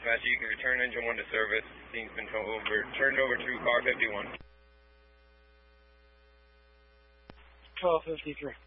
dispatch. You can return engine 1 to service. Scene's been turned over to car 51. 1253.